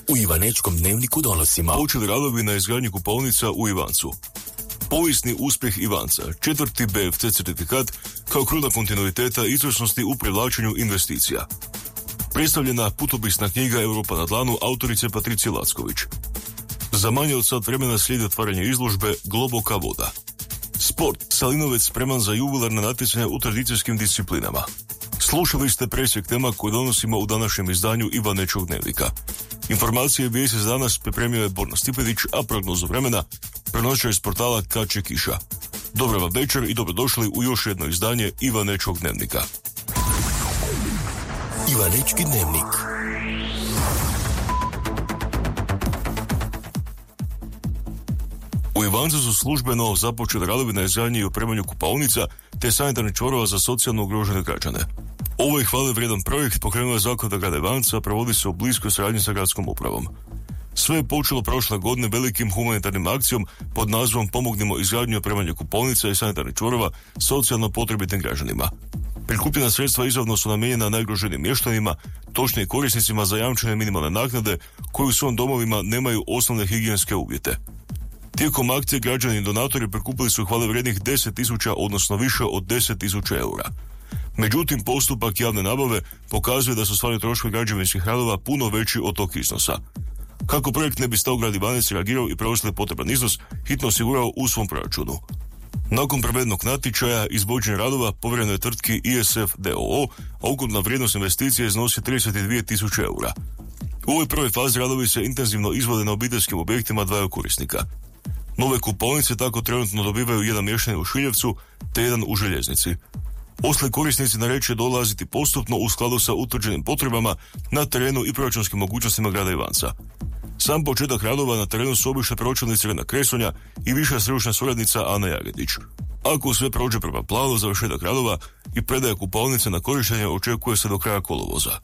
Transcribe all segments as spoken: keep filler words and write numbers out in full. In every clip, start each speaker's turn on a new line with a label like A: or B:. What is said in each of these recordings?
A: U Ivanečkom dnevniku donosimo.
B: Počeli radovi na izgradnji kupaonica u Ivancu. Povijesni uspjeh Ivanca, četvrti B F C certifikat kao kruna kontinuiteta i izvrsnosti u privlačenju investicija. Predstavljena putopisna knjiga Europa na dlanu autorice Patricije Lacković. Za manje od sat vremena slijedi otvaranje izložbe Globoka voda. Sport, Salinovec spreman za jubilarna natjecanja u tradicijskim disciplinama. Slušali ste presjek tema koje donosimo u današnjem izdanju Ivanečkog dnevnika. Informacije i vijesti za danas pripremio je Borna Stipetić, a prognozu vremena prenošao iz portala Kad će kiša. Dobar vam večer i dobrodošli u još jedno izdanje Ivanečkog dnevnika.
A: Ivanečki dnevnik.
B: U Ivancu su službeno započeli radovi na izgradnji i opremanju kupaonica te sanitarnih čvorova za socijalno ugrožene građane. Ovo je hvale vrijedan projekt pokrenula Zaklada grada Ivanca, provodi se u bliskoj suradnji sa gradskom upravom. Sve je počelo prošle godine velikim humanitarnim akcijom pod nazvom Pomognimo izgradnju i opremanju kupaonica i sanitarnih čvorova socijalno potrebitim građanima. Prikupljena sredstva izravno su namijenjena najugroženijim mještanima, točnije korisnicima zajamčene minimalne naknade koji u svojim domovima nemaju osnovne higijenske uvjete. Tijekom akcije građani i donatori prikupili su hvale vrijednih deset tisuća, odnosno više od deset tisuća eura. Međutim, postupak javne nabave pokazuje da su stvarni troškovi građevinskih radova puno veći od tog iznosa. Kako projekt ne bi stao, grad Ivanec reagirao i preostali potreban iznos hitno osigurao u svom proračunu. Nakon provedenog natječaja izvođenja radova povjereno je tvrtki I S F d o o, a ukupna vrijednost investicije iznosi trideset dvije tisuće eura. U ovoj prvoj fazi radovi se intenzivno izvode na obiteljskim objektima dvaju korisnika. Nove kupaonice tako trenutno dobivaju jedan mještanin u Šiljevcu te jedan u Željeznici. Ostali korisnici na red će dolaziti postupno u skladu sa utvrđenim potrebama na terenu i proračunskim mogućnostima grada Ivanca. Sam početak radova na terenu su obišle pročelnici Irena Kresonja i viša stručna suradnica Ana Jagetić. Ako sve prođe prema planu, završetak radova i predaja kupaonice na korištenje očekuje se do kraja kolovoza.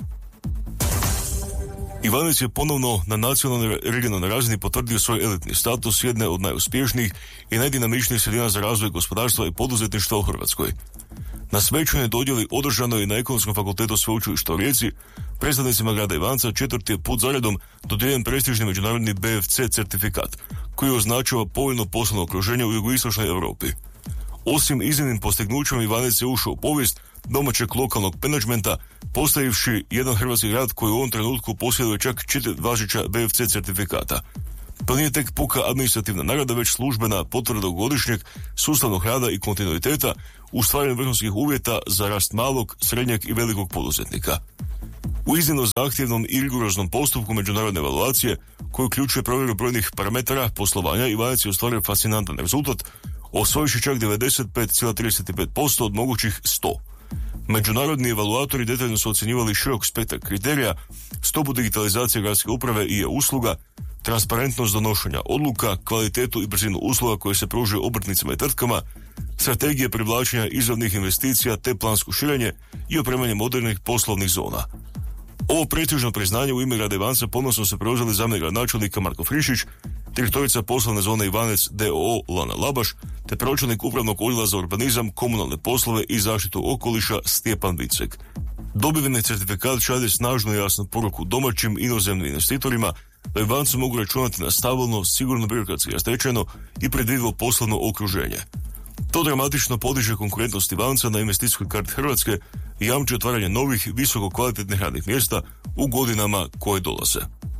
B: Ivanec je ponovno na nacionalnoj regionalnoj razini potvrdio svoj elitni status jedne od najuspješnijih i najdinamičnijih sredina za razvoj gospodarstva i poduzetništva u Hrvatskoj. Na svečanoj dodjeli održanoj na Ekonomskom fakultetu Sveučilišta u Rijeci predstavnicima grada Ivanca četvrti je put zaredom dodijeljen prestižni međunarodni B F C certifikat koji označava povoljno poslovno okruženje u jugoistočnoj Europi. Osim iznimnim postignućima, Ivanec je ušao u povijest domaćeg lokalnog menadžmenta, postavivši jedan hrvatski grad koji u ovom trenutku posjeduje čak četiri važeća B F C certifikata. To nije tek puka administrativna nagrada, već službena potvrda godišnjeg sustavnog rada i kontinuiteta u stvaranju vrhunskih uvjeta za rast malog, srednjeg i velikog poduzetnika. U iznimno zahtjevnom i rigoroznom postupku međunarodne evaluacije, koji uključuje provjeru brojnih parametara poslovanja, Ivanec je ostvario fascinantan rezultat, osvojivši čak devedeset pet zarez trideset pet posto od mogućih sto. Međunarodni evaluatori detaljno su ocjenjivali širok spektar kriterija, stopu digitalizacije gradske uprave i e-usluga, transparentnost donošenja odluka, kvalitetu i brzinu usluga koje se pružaju obrtnicima i tvrtkama, strategije privlačenja izravnih investicija te plansko širenje i opremanje modernih poslovnih zona. Ovo prestižno priznanje u ime grada Ivanca ponosno se preuzeli zamjenik gradonačelnika Marko Frišić, direktorica poslovne zone Ivanec d o o Lana Labaš, te pročelnik upravnog odjela za urbanizam, komunalne poslove i zaštitu okoliša Stjepan Vicek. Dobiveni certifikat šalje snažnu i jasnu poruku domaćim inozemnim investitorima da Ivancu mogu računati na stabilno, sigurno birokratski rasterećeno i predvidivo poslovno okruženje. To dramatično podiže konkurentnost Ivanca na investicijskoj karti Hrvatske i jamči otvaranje novih, visoko kvalitetnih radnih mjesta u godinama koje dolaze.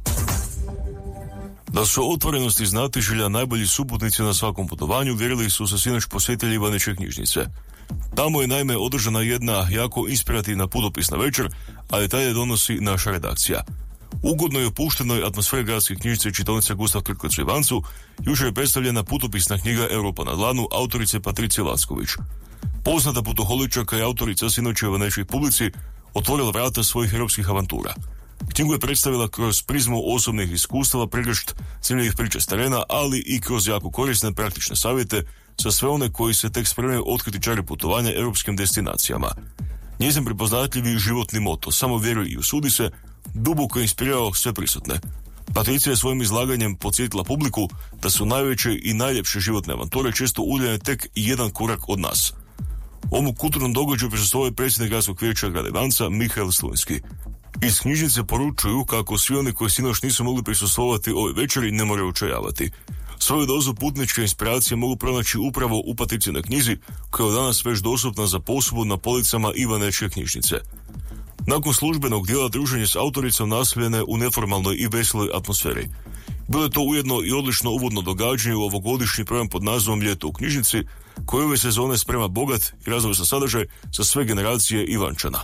B: Da su otvorenost i znatiželja najbolji suputnici na svakom putovanju, uvjerili su se sinoć posjetitelji Ivanečke knjižnice. Tamo je naime održana jedna jako inspirativna putopisna večer, a detalje donosi naša redakcija. Ugodno i opuštenoj atmosferi gradske knjižnice i čitaonice Gustav Krković u Ivancu jučer je predstavljena putopisna knjiga Europa na dlanu autorice Patricije Lacković. Poznata putoholičarka i autorica sinoć u Ivanečkoj publici otvorila vrata svojih europskih avantura. Knjigu je predstavila kroz prizmu osobnih iskustava, pregršt zanimljivih priča s terena, ali i kroz jako korisne praktične savjete za sve one koji se tek spremaju otkriti čari putovanja europskim destinacijama. Njezin prepoznatljivi životni moto, samo vjeruj i usudi se, duboko inspirirao sve prisutne. Patricija je svojim izlaganjem podsjetila publiku da su najveće i najljepše životne avanture često udaljene tek jedan korak od nas. Ovom kulturnom događaju prisustvovao je predsjednik gradskog vijeća grada Ivanca Mihael Slunjski. Iz knjižnice poručuju kako svi oni koji sinoć nisu mogli prisustvovati ovoj večeri ne moraju očajavati. Svoju dozu putničke inspiracije mogu pronaći upravo u Patricinoj knjizi, koja je danas već dostupna za posudbu na policama Ivanečke knjižnice. Nakon službenog dijela druženje s autoricom nastavljene u neformalnoj i veseloj atmosferi. Bilo je to ujedno i odlično uvodno događanje u ovogodišnji program pod nazivom Ljeto u knjižnici, koji ove sezone sprema bogat i raznovrsan sadržaj za sve generacije Ivančana.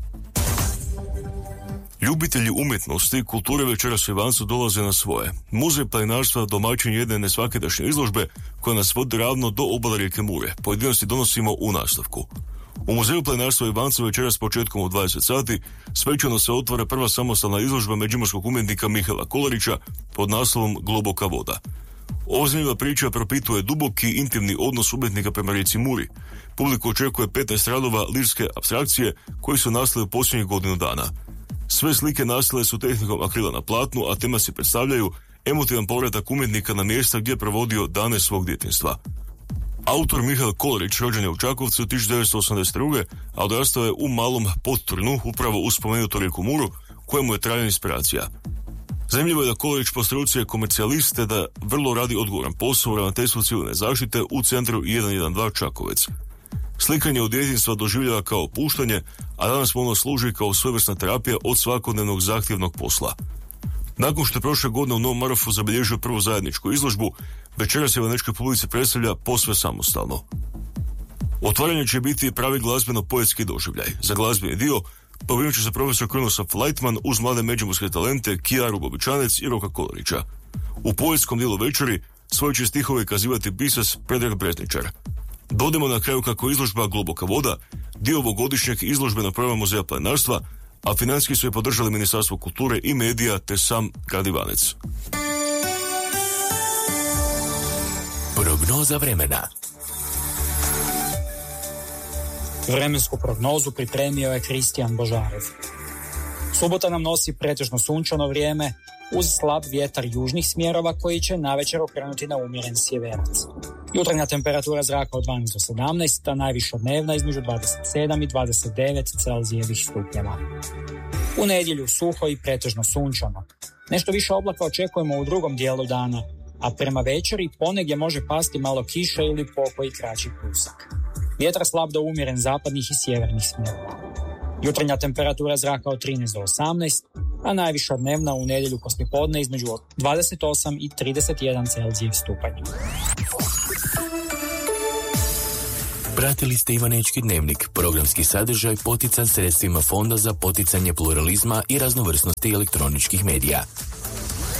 B: Ljubitelji umjetnosti kulture večeras u Ivancu dolaze na svoje. Muzej planinarstva domaćin jedne nesvakidašnje izložbe koja nas vodi ravno do obale rijeke Mure. Pojedinosti donosimo u nastavku. U Muzeju planinarstva Ivanca večeras početkom u dvadeset sati svečano se otvara prva samostalna izložba međimurskog umjetnika Mihaela Kolarića pod naslovom Globoka voda. Ova zanimljiva priča propituje duboki intimni odnos umjetnika prema rijeci Muri. Publiku očekuje petnaest radova lirske apstrakcije koji su nastali u posljednjih godinu dana. Sve slike nastale su tehnikom akrila na platnu, a tema se predstavljaju emotivan povratak umjetnika na mjesta gdje je provodio dane svog djetinjstva. Autor Mihael Kolarić rođen je u Čakovcu tisuću devetsto osamdeset druge. a odrastao je u Malom Podturnu, upravo uz spomenutu rijeku Muru, kojemu je trajna inspiracija. Zanimljivo je da Kolarić po struci je komercijalist, te da vrlo radi odgovoran posao u ravnateljstvu civilne zaštite u centru jedan jedan dva Čakovec. Slikanje od djetinjstva doživljava kao opuštanje, a danas mu ono služi kao svojevrsna terapija od svakodnevnog zahtjevnog posla. Nakon što je prošle godine u Novom Marofu zabilježio prvu zajedničku izložbu, večeras se Ivanečkoj publici predstavlja posve samostalno. Otvaranje će biti pravi glazbeno-poetski doživljaj. Za glazbeni dio pobrinut će se profesor Krunoslav Lajtman uz mlade međimurske talente Kijaru Bobičanec i Roka Kolarića. U poetskom dijelu večeri svoje će stihove kazivati pisac Predrag Brezničar. Dodajmo na kraju kako izložba Globoka voda dio ovogodišnjeg izložbenog programa Muzeja planinarstva, a financijski su je podržali Ministarstvo kulture i medija te sam grad Ivanec.
A: Prognoza vremena.
C: Vremensku prognozu pripremio je Kristijan Božarov. Subota nam nosi pretežno sunčano vrijeme uz slab vjetar južnih smjerova koji će navečer okrenuti na umjeren sjeverac. Jutarnja temperatura zraka od dvanaest do sedamnaest, a najviša dnevna između dvadeset sedam i dvadeset devet Celzijevih stupnjeva. U nedjelju suho i pretežno sunčano. Nešto više oblaka očekujemo u drugom dijelu dana, a prema večeri ponegdje može pasti malo kiše ili pokoji kraći plusak. Vjetar slab do umjeren zapadnih i sjevernih smjerova. Jutarnja temperatura zraka od trinaest do osamnaest, a najviša dnevna u nedjelju poslijepodne između dvadeset osam i trideset jedan Celzijev stupanj.
A: Pratili ste Ivanečki dnevnik, programski sadržaj potican sredstvima Fonda za poticanje pluralizma i raznovrsnosti elektroničkih medija.